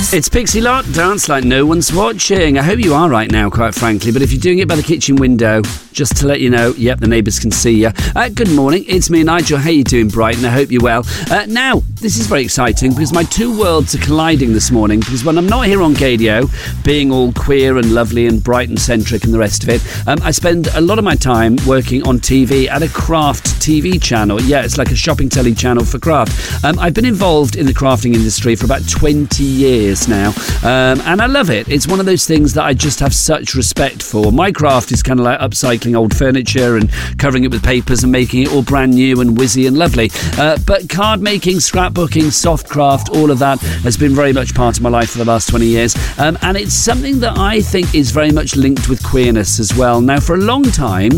It's Pixie Lott, dance like no one's watching. I hope you are right now, quite frankly, but if you're doing it by the kitchen window, just to let you know, yep, the neighbours can see you. Good morning, it's me, Nigel. How you doing, Brighton? I hope you're well. Now, this is very exciting because my two worlds are colliding this morning, because when I'm not here on Gadio, being all queer and lovely and Brighton-centric and the rest of it, I spend a lot of my time working on TV at a craft TV channel. Yeah, it's like a shopping telly channel for craft. I've been involved in the crafting industry for about 20 years now, and I love it. It's one of those things that I just have such respect for. My craft is kind of like upcycling old furniture and covering it with papers and making it all brand new and whizzy and lovely. But card making, scrapbooking, soft craft, all of that has been very much part of my life for the last 20 years. And it's something that I think is very much linked with queerness as well. Now, for a long time,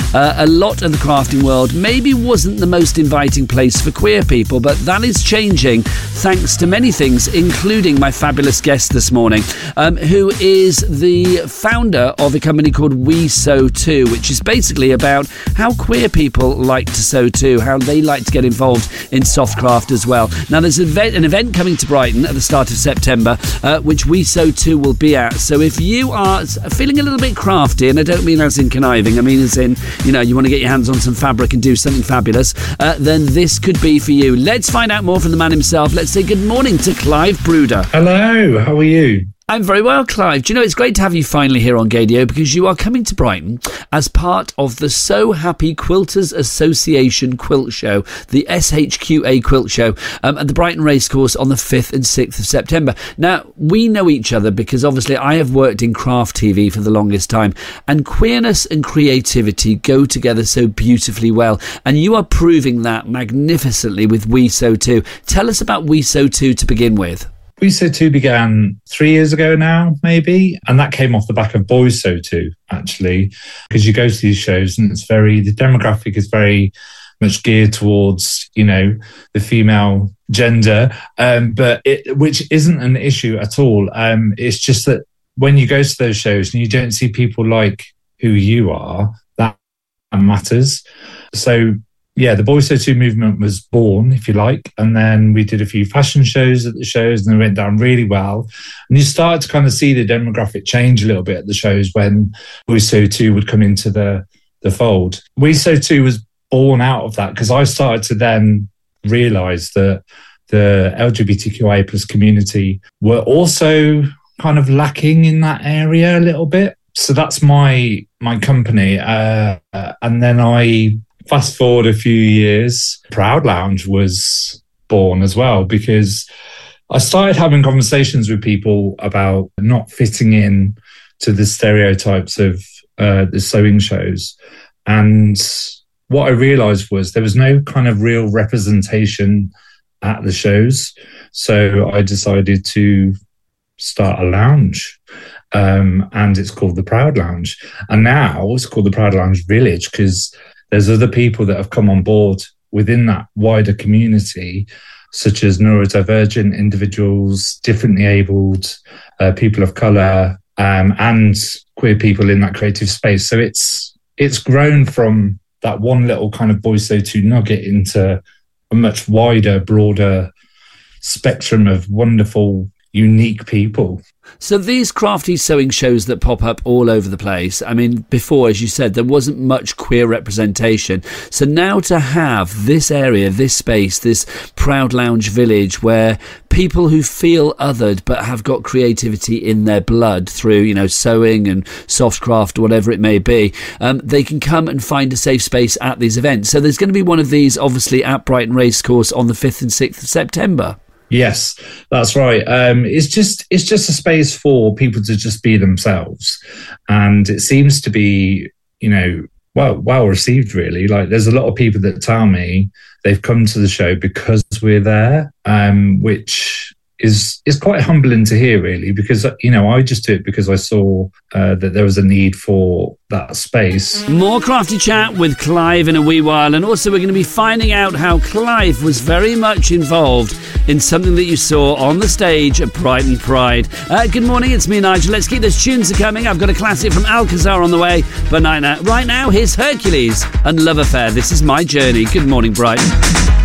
a lot of the crafting world maybe wasn't the most inviting place for queer people, but that is changing thanks to many things, including my fabulous guest this morning, who is the founder of a company called We Sew Too, which is basically about how queer people like to sew too, how they like to get involved in soft craft as well. Now, there's an event coming to Brighton at the start of September, which We Sew Too will be at. So if you are feeling a little bit crafty, and I don't mean as in conniving, I mean as in, you know, you want to get your hands on some fabric and do something fabulous, then this could be for you. Let's find out more from the man himself. Let's say good morning to Clive Bruder. Hello, how are you? I'm very well, Clive. Do you know, it's great to have you finally here on Gadio, because you are coming to Brighton as part of the So Happy Quilters Association Quilt Show, the SHQA Quilt Show, at the Brighton Racecourse on the 5th and 6th of September. Now, we know each other because obviously I have worked in craft TV for the longest time, and queerness and creativity go together so beautifully well, and you are proving that magnificently with We Sew Too. Tell us about We Sew Too to begin with. We Sew Too began 3 years ago now, maybe, and that came off the back of Boys Sew Too, actually, because you go to these shows and the demographic is very much geared towards, you know, the female gender, which isn't an issue at all. It's just that when you go to those shows and you don't see people like who you are, that matters. So yeah, the Boys Sew Too movement was born, if you like, and then we did a few fashion shows at the shows and they went down really well. And you started to kind of see the demographic change a little bit at the shows when Boys Sew Too would come into the fold. We Sew Too was born out of that because I started to then realise that the LGBTQIA plus community were also kind of lacking in that area a little bit. So that's my company. And then I fast forward a few years, Proud Lounge was born as well, because I started having conversations with people about not fitting in to the stereotypes of the sewing shows. And what I realised was there was no kind of real representation at the shows. So I decided to start a lounge. And it's called the Proud Lounge. And now it's called the Proud Lounge Village because there's other people that have come on board within that wider community, such as neurodivergent individuals, differently abled, people of colour, and queer people in that creative space. So it's grown from that one little kind of Boys Sew Too nugget into a much wider, broader spectrum of wonderful, unique people. So these crafty sewing shows that pop up all over the place, I mean, before, as you said, there wasn't much queer representation. So now to have this area, this space, this Proud Lounge Village where people who feel othered but have got creativity in their blood through, you know, sewing and soft craft or whatever it may be, they can come and find a safe space at these events. So there's going to be one of these, obviously, at Brighton Racecourse on the 5th and 6th of September. Yes, that's right. It's just a space for people to just be themselves, and it seems to be, you know, well received. Really, like there's a lot of people that tell me they've come to the show because we're there, which is quite humbling to hear, really, because, you know, I just do it because I saw that there was a need for that space. More crafty chat with Clive in a wee while, and also we're going to be finding out how Clive was very much involved in something that you saw on the stage at Brighton Pride. Good morning, it's me, Nigel. Let's keep those tunes coming. I've got a classic from Alcazar on the way, but right now, here's Hercules and Love Affair. This is My Journey. Good morning, Brighton.